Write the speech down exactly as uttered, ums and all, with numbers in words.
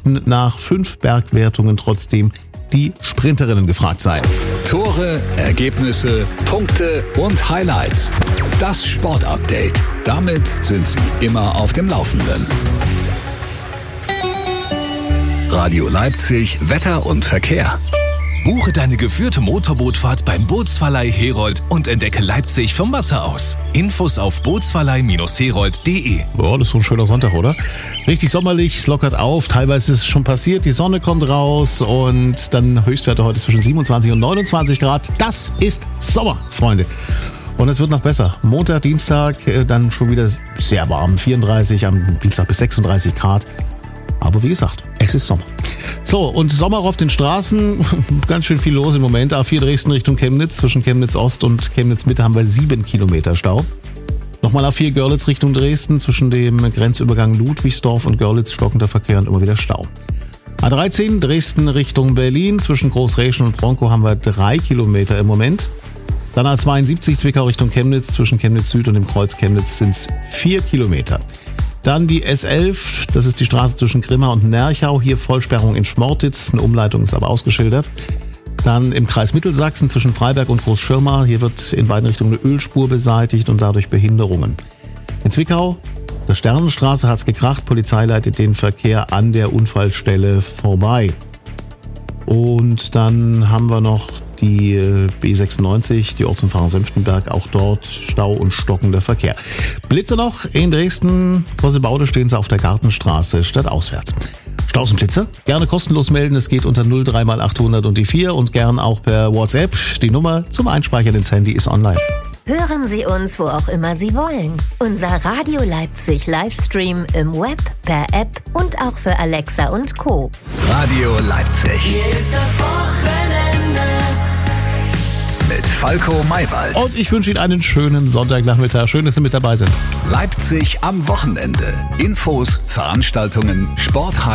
dürften nach fünf Bergwertungen trotzdem die Sprinterinnen gefragt sein. Tore, Ergebnisse, Punkte und Highlights. Das Sportupdate. Damit sind Sie immer auf dem Laufenden. Radio Leipzig, Wetter und Verkehr. Buche deine geführte Motorbootfahrt beim Bootsverleih Herold und entdecke Leipzig vom Wasser aus. Infos auf bootsverleih Herold punkt de. Boah, das ist so ein schöner Sonntag, oder? Richtig sommerlich, es lockert auf, teilweise ist es schon passiert, die Sonne kommt raus und dann Höchstwerte heute zwischen siebenundzwanzig und neunundzwanzig Grad. Das ist Sommer, Freunde. Und es wird noch besser. Montag, Dienstag dann schon wieder sehr warm, vierunddreißig, am Dienstag bis sechsunddreißig Grad. Aber wie gesagt, es ist Sommer. So, und Sommer auf den Straßen, ganz schön viel los im Moment. A vier Dresden Richtung Chemnitz, zwischen Chemnitz Ost und Chemnitz Mitte haben wir sieben Kilometer Stau. Nochmal A vier Görlitz Richtung Dresden, zwischen dem Grenzübergang Ludwigsdorf und Görlitz stockender Verkehr und immer wieder Stau. A dreizehn Dresden Richtung Berlin, zwischen Großräschen und Bronkow haben wir drei Kilometer im Moment. Dann A zweiundsiebzig Zwickau Richtung Chemnitz, zwischen Chemnitz Süd und dem Kreuz Chemnitz sind es vier Kilometer. Dann die S elf, das ist die Straße zwischen Grimma und Nerchau, hier Vollsperrung in Schmortitz, eine Umleitung ist aber ausgeschildert. Dann im Kreis Mittelsachsen zwischen Freiberg und Großschirma, hier wird in beiden Richtungen eine Ölspur beseitigt und dadurch Behinderungen. In Zwickau, der Sternenstraße hat's gekracht, Polizei leitet den Verkehr an der Unfallstelle vorbei. Und dann haben wir noch die B sechsundneunzig, die Ortsumfahrung Senftenberg, auch dort Stau und stockender Verkehr. Blitze noch in Dresden, Kossebaude stehen sie auf der Gartenstraße stadtauswärts. Staus und Blitze? Gerne kostenlos melden, es geht unter null drei mal achthundert und die vier und gern auch per WhatsApp. Die Nummer zum Einspeichern ins Handy ist online. Hören Sie uns, wo auch immer Sie wollen. Unser Radio Leipzig Livestream im Web, per App und auch für Alexa und Co. Radio Leipzig. Hier ist das Wochenende. Mit Falco Maywald. Und ich wünsche Ihnen einen schönen Sonntagnachmittag. Schön, dass Sie mit dabei sind. Leipzig am Wochenende. Infos, Veranstaltungen, Sporthighlights.